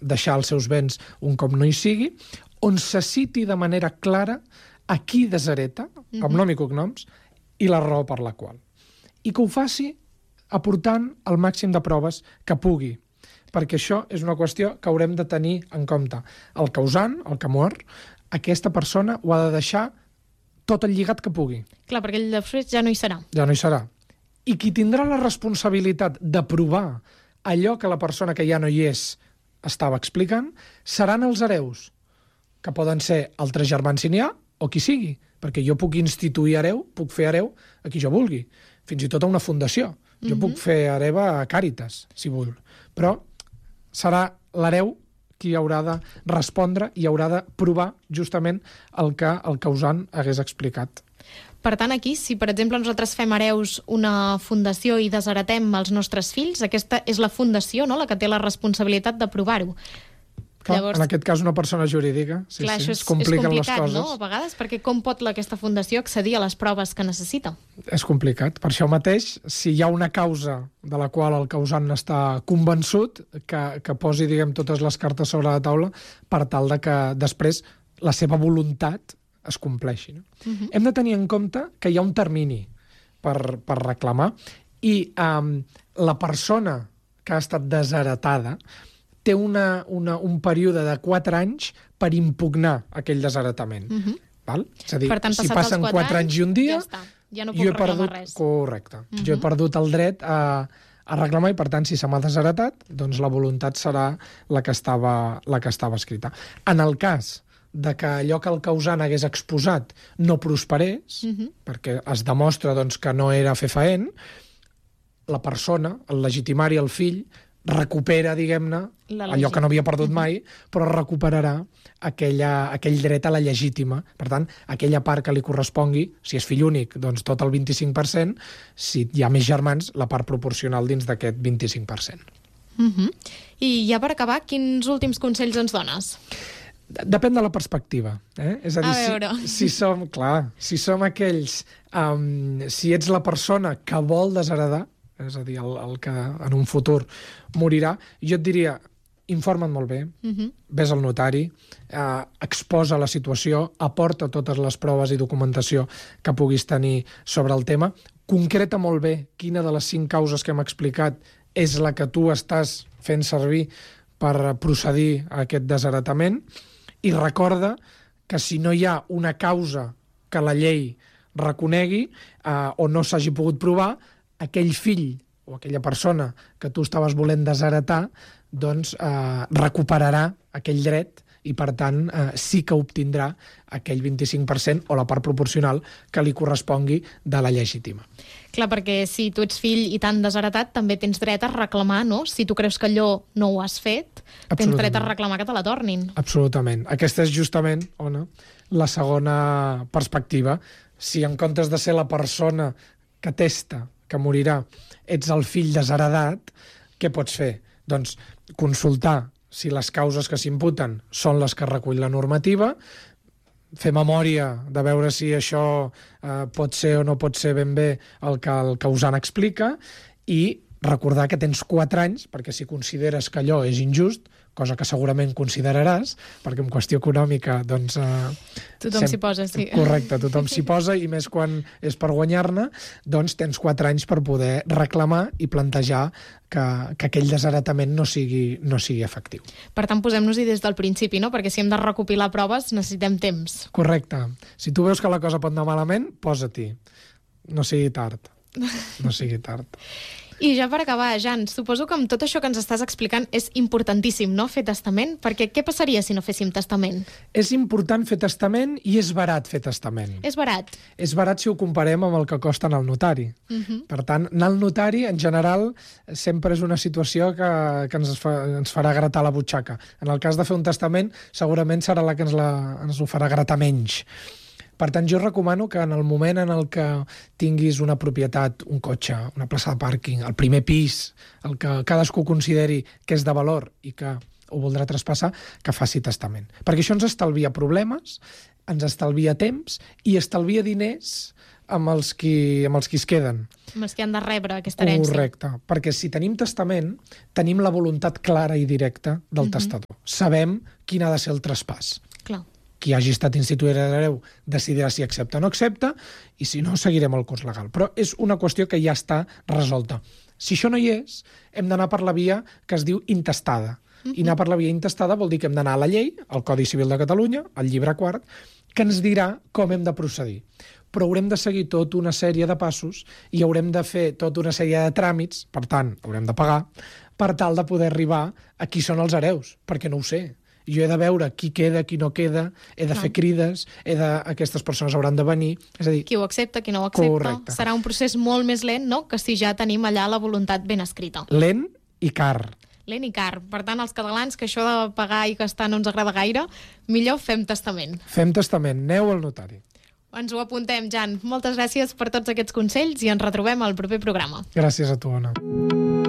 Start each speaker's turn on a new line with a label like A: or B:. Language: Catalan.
A: deixar els seus béns un cop no hi sigui, on se citi de manera clara a qui deshereta, amb nom i cognoms, i la raó per la qual. I que ho faci aportant el màxim de proves que pugui, perquè això és una qüestió que haurem de tenir en compte. El causant, el que mor, aquesta persona ho ha de deixar tot el lligat que pugui.
B: Clar, perquè ell després ja no hi serà.
A: Ja no hi serà. I qui tindrà la responsabilitat de provar allò que la persona que ja no hi és estava explicant seran els hereus, que poden ser altres germans si n'hi ha, o qui sigui, perquè jo puc instituir hereu, puc fer hereu a qui jo vulgui, fins i tot a una fundació. Jo puc fer hereva a Càritas, si vull. Però serà l'hereu qui haurà de respondre i haurà de provar justament el que el causant hagués explicat.
B: Per tant, aquí, si per exemple nosaltres fem hereus una fundació i desheretem els nostres fills, aquesta és la fundació, no?, la que té la responsabilitat de provar-ho.
A: Clar, llavors, en aquest cas una persona jurídica,
B: clar,
A: sí,
B: és
A: compliquen les
B: complicat,
A: coses.
B: No?, a vegades, perquè com pot aquesta fundació accedir a les proves que necessita?
A: És complicat. Per això mateix, si hi ha una causa de la qual el causant està convençut, que posi, diguem, totes les cartes sobre la taula per tal de que després la seva voluntat es compleixi. No? Hem de tenir en compte que hi ha un termini per reclamar i la persona que ha estat desheretada té un període de 4 anys per impugnar aquell desheretament. Val? És a dir,
B: per tant,
A: si passen 4 anys i un dia,
B: ja no puc reclamar res.
A: Correcte. Jo he perdut el dret a reclamar i, per tant, si se m'ha desheretat, doncs la voluntat serà la que estava escrita. En el cas de que allò que el causant hagués exposat no prosperés, perquè es demostra doncs, que no era fefaent, la persona, el legitimari, el fill, recupera, diguem-ne, allò que no havia perdut mai, però recuperarà aquell dret a la legítima. Per tant, aquella part que li correspongui, si és fill únic, doncs tot el 25%, si hi ha més germans, la part proporcional dins d'aquest 25%.
B: I ja per acabar, quins últims consells ens dones?
A: Depèn de la perspectiva. És a dir, si som aquells... si ets la persona que vol desheredar, és a dir, el que en un futur morirà, jo et diria, informa't molt bé, ves al notari, exposa la situació, aporta totes les proves i documentació que puguis tenir sobre el tema, concreta molt bé quina de les 5 causes que hem explicat és la que tu estàs fent servir per procedir a aquest desheretament, i recorda que si no hi ha una causa que la llei reconegui o no s'hagi pogut provar, aquell fill o aquella persona que tu estaves volent desheretar, doncs recuperarà aquell dret i, per tant, sí que obtindrà aquell 25% o la part proporcional que li correspongui de la legítima.
B: Clar, perquè si tu ets fill i t'han desheretat, també tens dret a reclamar, no? Si tu creus que allò no ho has fet, tens dret a reclamar que te la tornin.
A: Absolutament. Aquesta és justament, Ona, la segona perspectiva. Si en comptes de ser la persona que testa que morirà, ets el fill desheredat, què pots fer? Doncs consultar si les causes que s'imputen són les que recull la normativa, fer memòria de veure si això pot ser o no pot ser ben bé el que el causant explica i recordar que tens 4 anys, perquè si consideres que allò és injust, cosa que segurament consideraràs, perquè en qüestió econòmica, doncs...
B: Tothom s'hi posa, sí.
A: Correcte, tothom s'hi posa, i més quan és per guanyar-ne, doncs tens 4 anys per poder reclamar i plantejar que aquell desheretament no sigui efectiu.
B: Per tant, posem-nos-hi des del principi, no? Perquè si hem de recopilar proves, necessitem temps.
A: Correcte. Si tu veus que la cosa pot anar malament, posa-t'hi. No sigui tard. No sigui tard.
B: I ja per acabar, Jan, suposo que amb tot això que ens estàs explicant és importantíssim, no?, fer testament, perquè què passaria si no féssim testament?
A: És important fer testament i és barat fer testament.
B: És barat?
A: És barat si ho comparem amb el que costa anar al notari. Per tant, anar al notari, en general, sempre és una situació que ens farà gratar la butxaca. En el cas de fer un testament, segurament serà la que ens ho farà gratar menys. Per tant, jo recomano que en el moment en el que tinguis una propietat, un cotxe, una plaça de pàrquing, el primer pis, el que cadascú consideri que és de valor i que ho voldrà traspassar, que faci testament. Perquè això ens estalvia problemes, ens estalvia temps i estalvia diners amb els qui es queden.
B: Amb els que han de rebre aquesta herència.
A: Correcte, perquè si tenim testament, tenim la voluntat clara i directa del testador. Sabem quin ha de ser el traspàs.
B: Clar.
A: Qui hagi estat instituït hereu decidirà si accepta o no accepta, i si no, seguirem el curs legal. Però és una qüestió que ja està resolta. Si això no hi és, hem d'anar per la via que es diu intestada. I anar per la via intestada vol dir que hem d'anar a la llei, al Codi Civil de Catalunya, al llibre quart, que ens dirà com hem de procedir. Però haurem de seguir tota una sèrie de passos i haurem de fer tota una sèrie de tràmits, per tant, haurem de pagar, per tal de poder arribar a qui són els hereus, perquè no ho sé. Jo he de veure qui queda, qui no queda, he de fer crides, aquestes persones hauran de venir. És a dir,
B: qui ho accepta, qui no ho accepta.
A: Correcte.
B: Serà un procés molt més lent, no?, que si ja tenim allà la voluntat ben escrita.
A: Lent i car.
B: Lent i car. Per tant, els catalans, que això de pagar i gastar no ens agrada gaire, millor fem testament.
A: Fem testament, aneu al notari.
B: Ens ho apuntem, Jan. Moltes gràcies per tots aquests consells i ens retrobem al proper programa.
A: Gràcies a tu, Ona.